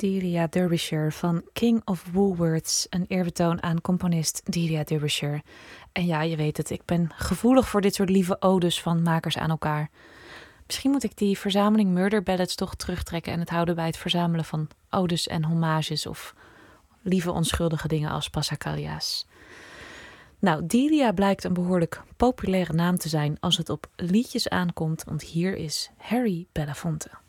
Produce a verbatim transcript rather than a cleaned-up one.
Delia Derbyshire van King of Woolworths. Een eerbetoon aan componist Delia Derbyshire. En ja, je weet het, ik ben gevoelig voor dit soort lieve odes van makers aan elkaar. Misschien moet ik die verzameling Murder Ballads toch terugtrekken en het houden bij het verzamelen van odes en hommages of lieve onschuldige dingen als passacaglia's. Nou, Delia blijkt een behoorlijk populaire naam te zijn als het op liedjes aankomt, want hier is Harry Belafonte.